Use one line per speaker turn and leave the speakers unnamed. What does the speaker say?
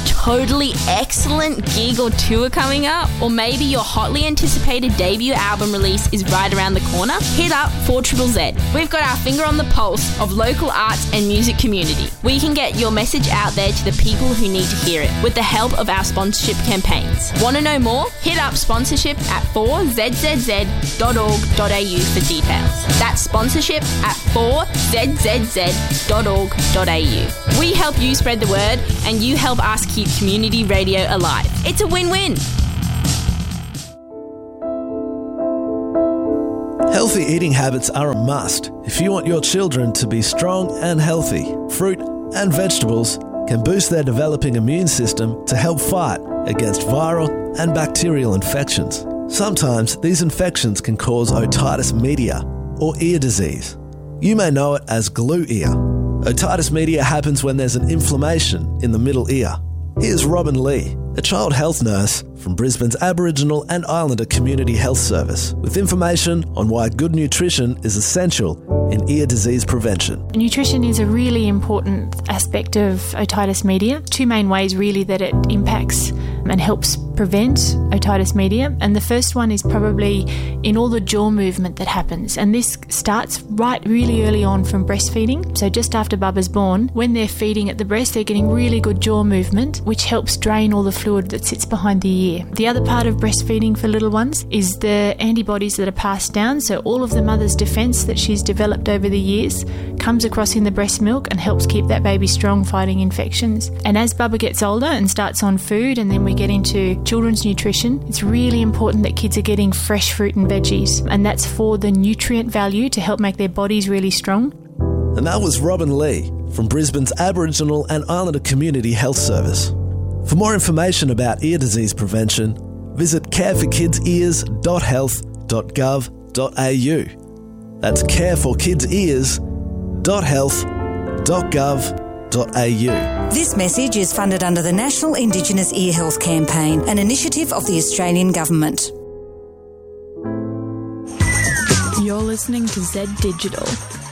totally excellent gig or tour coming up? Or maybe your hotly anticipated debut album release is right around the corner? Hit up 4ZZZ. We've got our finger on the pulse of local arts and music community. We can get your message out there to the people who need to hear it with the help of our sponsorship campaigns. Want to know more? Hit up sponsorship at 4zzz.org.au for details. That's sponsorship at 4zzz.org.au. We help you spread the word and you help us keep community radio alive. It's a win-win.
Healthy eating habits are a must if you want your children to be strong and healthy. Fruit and vegetables can boost their developing immune system to help fight against viral and bacterial infections. Sometimes these infections can cause otitis media or ear disease. You may know it as glue ear. Otitis media happens when there's an inflammation in the middle ear. Here's Robin Lee, a child health nurse from Brisbane's Aboriginal and Islander Community Health Service, with information on why good nutrition is essential in ear disease prevention.
Nutrition is a really important aspect of otitis media. Two main ways really that it impacts and helps prevent otitis media. And the first one is probably in all the jaw movement that happens. And this starts right really early on from breastfeeding. So just after Bubba's born, when they're feeding at the breast, they're getting really good jaw movement, which helps drain all the fluid that sits behind the ear. The other part of breastfeeding for little ones is the antibodies that are passed down. So all of the mother's defence that she's developed over the years comes across in the breast milk and helps keep that baby strong fighting infections. And as Bubba gets older and starts on food, and then we get into children's nutrition, it's really important that kids are getting fresh fruit and veggies, and that's for the nutrient value to help make their bodies really strong.
And that was Robin Lee from Brisbane's Aboriginal and Islander Community Health Service. For more information about ear disease prevention, visit careforkidsears.health.gov.au. That's careforkidsears.health.gov.au.
This message is funded under the National Indigenous Ear Health Campaign, an initiative of the Australian Government.
You're listening to Z Digital.